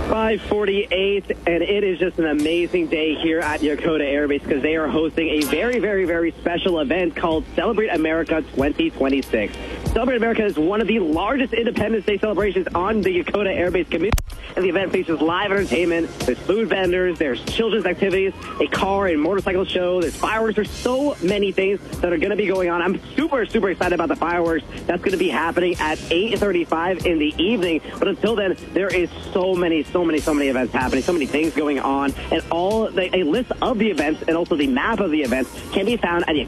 5:48, and it is just an amazing day here at Yokota Air Base because they are hosting a very, very, very special event called Celebrate America 2026. Celebrate America is one of the largest Independence Day celebrations on the Yokota Air Base community. And the event features live entertainment, there's food vendors, there's children's activities, a car and motorcycle show, there's fireworks. There's so many things that are going to be going on. I'm super, super excited about the fireworks. That's going to be happening at 8:35 in the evening. But until then, there is so many events happening, so many things going on. And a list of the events and also the map of the events can be found at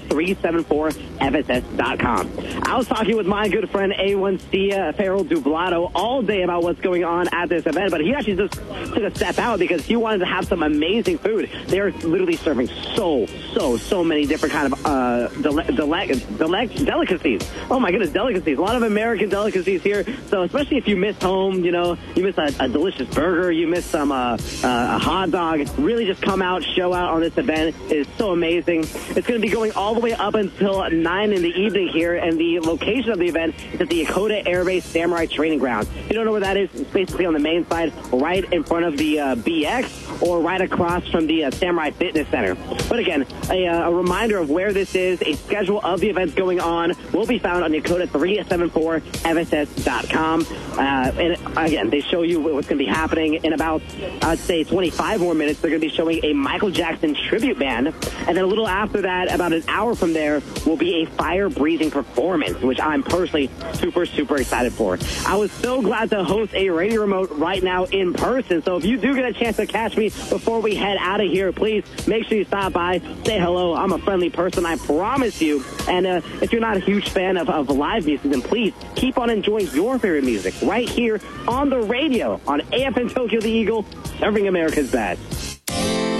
Yokota374FSS.com. I was talking with my good friend A1C Farrell Dublado all day about what's going on at this event, but he actually just took a step out because he wanted to have some amazing food. They're literally serving so many different kind of delicacies. Oh my goodness, delicacies. A lot of American delicacies here. So especially if you miss home, you miss a delicious burger, you miss some a hot dog, really just come out, show out on this event. It is so amazing. It's going to be going all the way up until 9 in the evening here, and the location of the event is at the Yokota Air Base Samurai Training Ground. If you don't know where that is, it's basically on the main side, right in front of the BX, or right across from the Samurai Fitness Center. But again, a reminder of where this is, a schedule of the events going on will be found on Yokota374FSS.com. And again, they show you what's going to be happening in about, I'd say, 25 more minutes. They're going to be showing a Michael Jackson tribute band. And then a little after that, about an hour from there, will be a fire-breathing performance, which I'm personally super, super excited for. I was so glad to host a radio remote right now in person. So if you do get a chance to catch me before we head out of here, please make sure you stop by, say hello. I'm a friendly person, I promise you. And if you're not a huge fan of live music, then please keep on enjoying your favorite music right here on the radio on AFN Tokyo The Eagle, serving America's best.